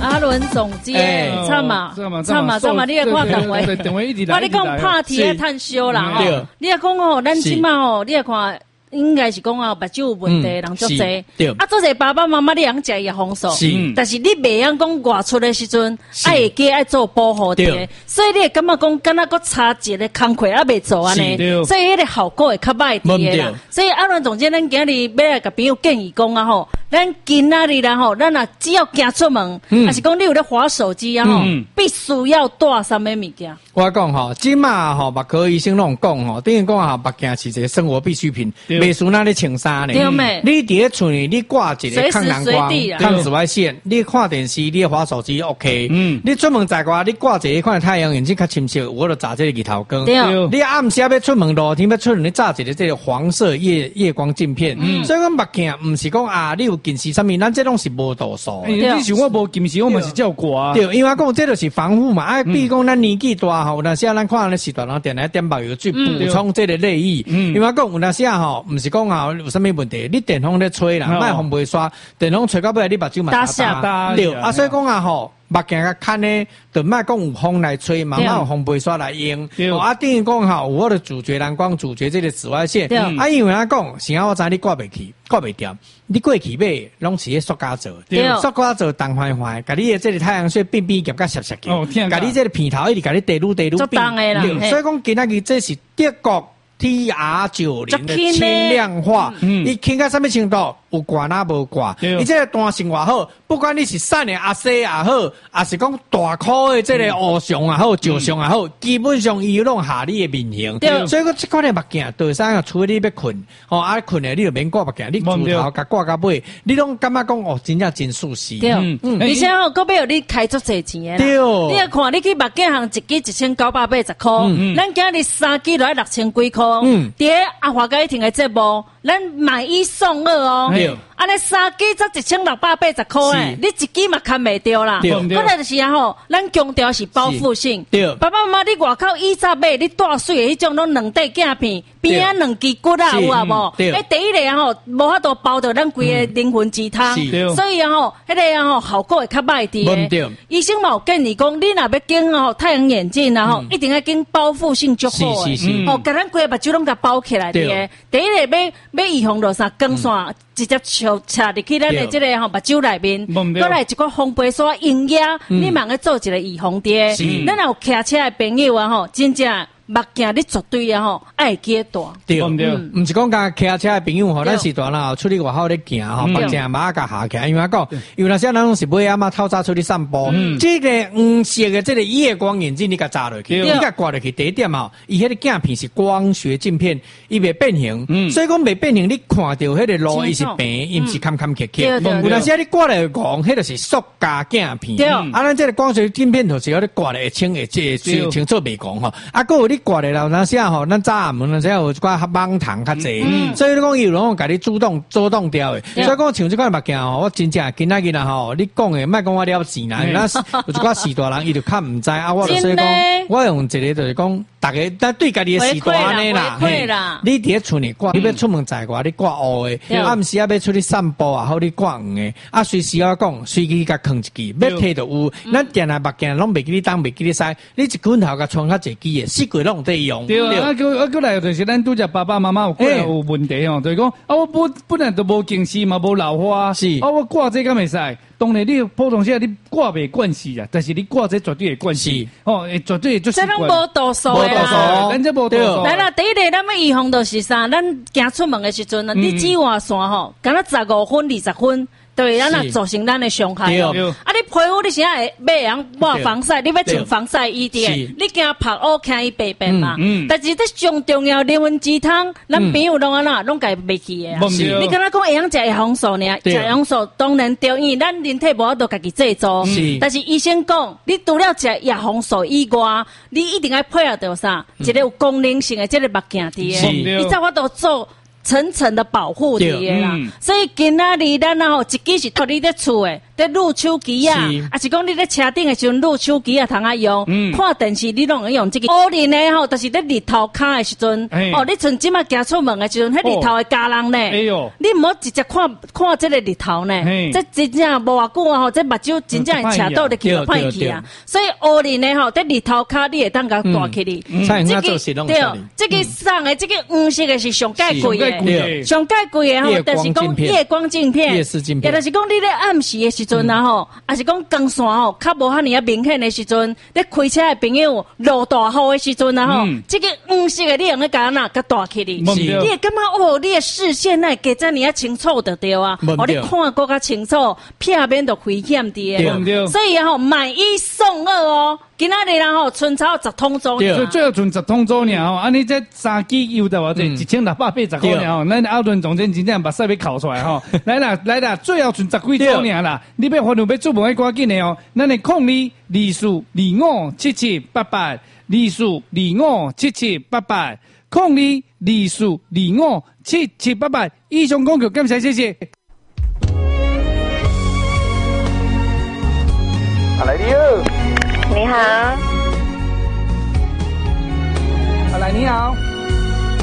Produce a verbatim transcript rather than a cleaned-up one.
阿伦总监，唱嘛，唱嘛，唱嘛，你来看电话，我你讲拍题来探修啦吼，你来讲吼，咱即马吼，你来看。应该是讲啊，目睭有问题，人足侪。啊，做者爸爸妈妈你通食伊红素，但是你袂晓讲外出的时阵，爱会记爱做保护的，所以你会感觉讲，敢若搁差一个工课还袂做安尼，所以迄个效果会较歹啲啦。所以阿伦总监，咱今日要来甲朋友建议讲啊吼，咱今仔日啦吼，咱若只要行出门，还是讲你有咧滑手机啊吼，必须要带什么物件？ 我讲吼，即马吼，目科医生拢讲吼，等于讲吼，目镜是一个生活必需品。袂输那咧穿衫咧，你伫咧厝里，你挂一个抗蓝光、抗紫外线，你看电视，你滑手机 OK。嗯，你出门在外，你挂一个看太阳眼镜较清晰，我就炸这个日头光。对，你暗时要出门露天要出门，你炸一个这个黄色夜夜光镜片。嗯，所以讲目镜唔是讲啊，你有近视啥物，咱这拢是无度数。 你像我无近视，我嘛是照挂。 对，因为我讲这就是防护嘛。啊，比如讲咱年纪大吼，有那时咱看咧时段，然后点来点目药去补充这个泪液。嗯，因为我讲有那时吼。唔是讲啊，有啥物问题？你电风咧吹啦，卖风袂刷，电风吹到尾，你目睭嘛打打对啊，所以讲啊吼，目镜较看呢，就卖讲有风来吹，嘛卖有风袂刷来用。啊，等于讲吼，我的主角蓝光，主角这个紫外线。啊，因为他讲，是啊，我知你挂袂起，挂袂掉。你过去买拢是迄塑胶做，塑胶做重坏坏，甲你的这个太阳穴变变夹甲湿湿嘅，甲你这个片头一直甲你地愈地愈变。所以讲今仔日这是德国。T R 九零 的轻量化，伊轻到什么程度？有挂哪无挂？伊这个弹性偌好，不管你是瘦的阿西也好，还是讲大颗的这个乌熊也好、石熊也好，基本上伊拢下你的面型。所以讲这款的目镜，对啥除非你要困，吼啊困的你就免挂目镜，你自头甲挂到尾，你拢感觉讲哦，真正真舒适。 对，嗯，而且吼，搁要你开足侪钱的啦。对，你要看你去目镜行一支一千九百八十块，咱今日三支就要六千几块。嗯，伫阿华哥一听的节目，咱买一送二哦。安尼三支才一千六百八十块诶，你一支嘛看袂着啦。过来就是啊吼，咱强调是包覆性。爸爸妈妈，你外口以前买你带水诶，迄种拢两块镜片，边啊两支骨啊有啊无？诶，第一个啊吼，无法度包着咱规个灵魂鸡汤，所以啊吼，迄个啊吼效果会较歹啲诶。医生嘛有建议讲，你若要经哦太阳眼镜啊吼，一定要经包覆性足好诶。哦，甲咱规个目睭拢甲包起来啲。第一个要要预防着啥光线。直接插插入去咱的这个吼目睭内面，过来一个风杯刷营压，你忙去做一个预防的。咱有骑车的朋友啊吼，真正。目镜你绝对啊吼，爱记大。 对，唔是讲甲骑车的朋友吼，咱时段啦，出去外口咧行吼，目镜马甲下起来，因为讲，因为那些人拢是买阿妈透早出去散步，这个黄色的这个夜光眼镜你甲扎落去，你甲挂落去，第一点吼，伊迄个镜片是光学镜片，伊袂变形，所以讲袂变形，你看到迄个路伊是平，伊毋是坎坎坷坷。有那些你挂来讲，迄个是塑胶镜片，啊，咱这个光学镜片就是要你挂来会清会清清楚袂讲吼，啊，个有你。挂咧啦，那时吼，咱早暗门那时候有一寡网糖较济，所以你讲有拢甲你主动主动掉诶。所以讲像这款目镜吼，我真正今仔日啦吼，你讲诶，莫讲我了钱啦，那有一寡时大人伊就较毋知啊，我就所以讲，我用一个就是讲，大家咱对家己诶时大安尼啦，嘿，你伫咧厝里挂，你要出门在外，你挂乌诶，暗时啊要出去散步啊，好你挂黄诶，啊随时我讲，随机甲囥一支，要摕就有，咱定来目镜拢袂记你当，袂记你使，你一拳头甲穿较济支诶，四季拢。用对啊，啊，过啊过来就是咱拄只爸爸妈妈有过来有问题哦，就是讲啊，我本本来都无近视嘛，无老花，是啊，我挂这敢袂使。当然你普通些你挂袂惯势啊，但是你挂这绝对会惯势，哦，绝对就是。 这拢无度数的啦，咱这无度数。 来啦，第一个咱要预防就是啥？咱行出门的时阵啊，你紫外线吼，敢若十五分、二十分。对，咱也造成咱的伤害哦。啊，你皮肤你现在会买人抹防晒，你要穿防晒衣的，你惊晒乌，惊伊白变嘛。但是这上重要灵魂鸡汤，咱朋友拢安那拢家袂去的啊。你敢若讲会晓食叶红素呢？食叶红素当然对，因为咱人体无法度家己制作。但是医生讲，你除了食叶红素以外，你一定要配合到啥？一个有功能性的这个目镜的，你才法度做。 层层的保护你的啦。嗯、所以今仔日咱吼一支是托你在厝的，在录手机啊，啊是讲你在车顶的时阵录手机啊，通啊用。嗯、看电视你拢会用这个。乌林的吼，就是在日头卡的时阵，欸、哦，你像即马行出门的时阵，迄日头会加人呢。哎呦，你唔好直接看看这个日头呢，欸、这真正无偌久啊吼，这目睭真正会斜倒入去歹去啊。所以乌林的吼，在日头卡你会当甲大起哩。这个对，这个送的这个黄色的是上介贵的，上介贵的吼，就是讲夜光镜片，夜视镜片，也就是讲你咧暗时的时阵啊吼，还是讲光线吼，较无遐尼啊明显的时阵，咧开车的朋友落大雨的时阵啊吼，这个黄色的你用咧甲那甲大起哩，你会感觉哦，你的视线那加遮尼啊清楚就对啊，哦，你看更较清楚，片面都危险的，所以吼买一送二哦。今仔日然后春草十桶装， 对，最后剩十桶装尔吼，安尼这三支油的话，这一千六百八十块尔吼，咱阿伦总监真正把屎要哭出来吼，来啦来啦，最后剩十几组尔啦，你要发动要出门要赶紧的哦，咱的控力二四二五七七八八，二四二五七七八八，控力二四二五七七八八，以上讲就感谢谢谢。 阿来你好。 你好， 好来你好，